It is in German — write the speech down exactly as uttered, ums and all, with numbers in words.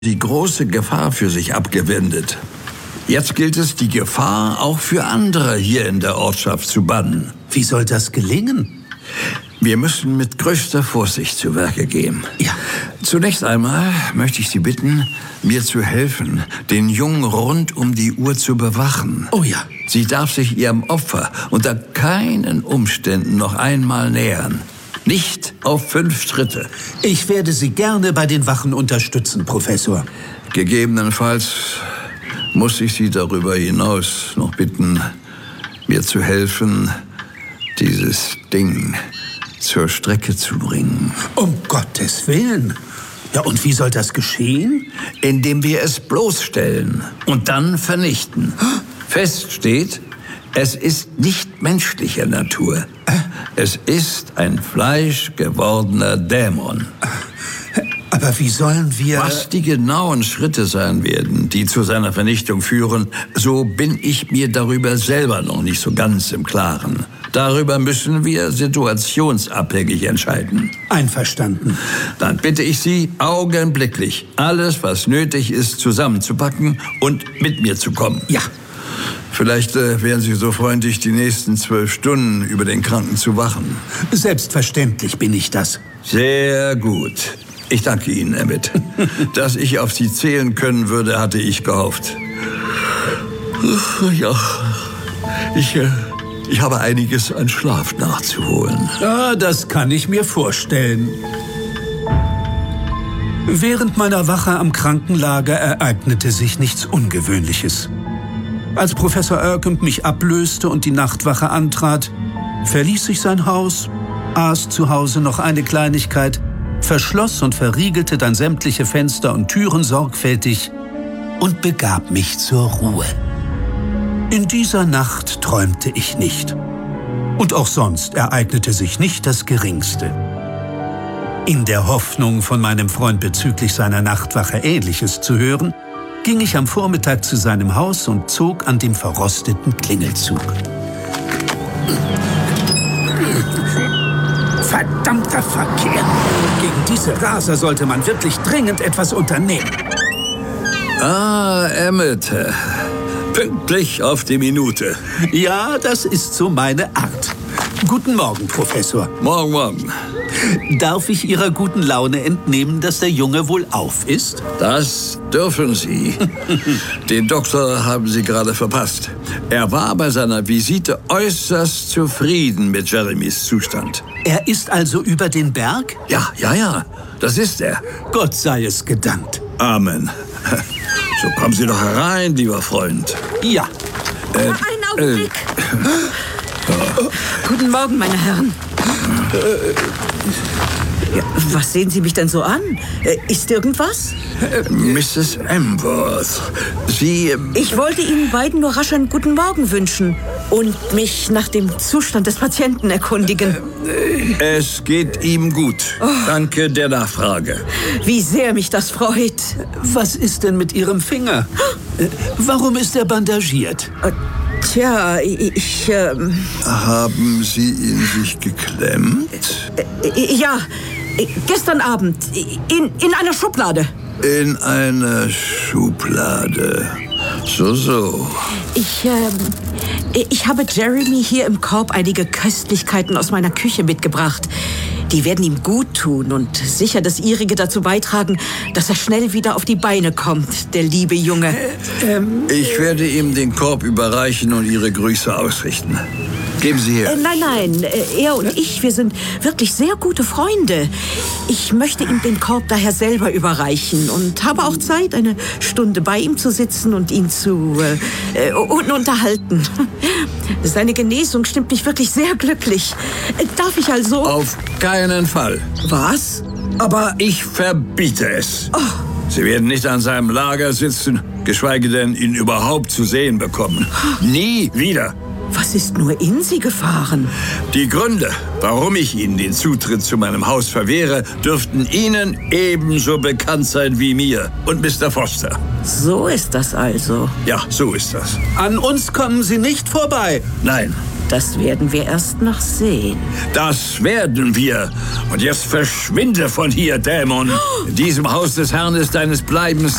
die große Gefahr für sich abgewendet. Jetzt gilt es, die Gefahr auch für andere hier in der Ortschaft zu bannen. Wie soll das gelingen? Wir müssen mit größter Vorsicht zu Werke gehen. Ja. Zunächst einmal möchte ich Sie bitten, mir zu helfen, den Jungen rund um die Uhr zu bewachen. Oh ja. Sie darf sich ihrem Opfer unter keinen Umständen noch einmal nähern. Nicht auf fünf Schritte. Ich werde Sie gerne bei den Wachen unterstützen, Professor. Gegebenenfalls muss ich Sie darüber hinaus noch bitten, mir zu helfen, dieses Ding zur Strecke zu bringen. Um Gottes Willen. Ja, und wie soll das geschehen? Indem wir es bloßstellen und dann vernichten. Fest steht, es ist nicht menschlicher Natur. Es ist ein fleischgewordener Dämon. Aber wie sollen wir... Was die genauen Schritte sein werden, die zu seiner Vernichtung führen, so bin ich mir darüber selber noch nicht so ganz im Klaren. Darüber müssen wir situationsabhängig entscheiden. Einverstanden. Dann bitte ich Sie, augenblicklich alles, was nötig ist, zusammenzupacken und mit mir zu kommen. Ja. Vielleicht äh, wären Sie so freundlich, die nächsten zwölf Stunden über den Kranken zu wachen. Selbstverständlich bin ich das. Sehr gut. Ich danke Ihnen, Emmett. Dass ich auf Sie zählen können würde, hatte ich gehofft. Ja, ich, äh, ich habe einiges an Schlaf nachzuholen. Ja, das kann ich mir vorstellen. Während meiner Wache am Krankenlager ereignete sich nichts Ungewöhnliches. Als Professor Ercamp mich ablöste und die Nachtwache antrat, verließ ich sein Haus, aß zu Hause noch eine Kleinigkeit, verschloss und verriegelte dann sämtliche Fenster und Türen sorgfältig und begab mich zur Ruhe. In dieser Nacht träumte ich nicht. Und auch sonst ereignete sich nicht das Geringste. In der Hoffnung, von meinem Freund bezüglich seiner Nachtwache Ähnliches zu hören, ging ich am Vormittag zu seinem Haus und zog an dem verrosteten Klingelzug. Verdammter Verkehr! Gegen diese Raser sollte man wirklich dringend etwas unternehmen. Ah, Emmett. Pünktlich auf die Minute. Ja, das ist so meine Art. Guten Morgen, Professor. Morgen, morgen. Darf ich Ihrer guten Laune entnehmen, dass der Junge wohl auf ist? Das dürfen Sie. Den Doktor haben Sie gerade verpasst. Er war bei seiner Visite äußerst zufrieden mit Jeremys Zustand. Er ist also über den Berg? Ja, ja, ja. Das ist er. Gott sei es gedankt. Amen. So, kommen Sie doch herein, lieber Freund. Ja. Äh, Einen Augenblick. Äh, oh. Guten Morgen, meine Herren. Ja, was sehen Sie mich denn so an? Ist irgendwas? Misses Amworth, Sie... Ich wollte Ihnen beiden nur rasch einen guten Morgen wünschen und mich nach dem Zustand des Patienten erkundigen. Es geht ihm gut. Oh. Danke der Nachfrage. Wie sehr mich das freut. Was ist denn mit Ihrem Finger? Warum ist er bandagiert? Tja, ich... Ähm Haben Sie ihn sich geklemmt? Äh, ja, gestern Abend in, in einer Schublade. In einer Schublade. So, so. Ich, äh, ich habe Jeremy hier im Korb einige Köstlichkeiten aus meiner Küche mitgebracht. Die werden ihm gut tun und sicher das Ihrige dazu beitragen, dass er schnell wieder auf die Beine kommt, der liebe Junge. Äh, ähm, ich werde ihm den Korb überreichen und Ihre Grüße ausrichten. Geben Sie her. Äh, nein, nein, äh, er und ich, wir sind wirklich sehr gute Freunde. Ich möchte ihm den Korb daher selber überreichen und habe auch Zeit, eine Stunde bei ihm zu sitzen und ihn zu äh, und unterhalten. Seine Genesung stimmt mich wirklich sehr glücklich. Darf ich also... Auf keinen Fall. Was? Aber ich verbiete es. Oh. Sie werden nicht an seinem Lager sitzen, geschweige denn ihn überhaupt zu sehen bekommen. Nie wieder. Was ist nur in Sie gefahren? Die Gründe, warum ich Ihnen den Zutritt zu meinem Haus verwehre, dürften Ihnen ebenso bekannt sein wie mir und Mister Foster. So ist das also. Ja, so ist das. An uns kommen Sie nicht vorbei. Nein. Das werden wir erst noch sehen. Das werden wir. Und jetzt verschwinde von hier, Dämon. In diesem Haus des Herrn ist deines Bleibens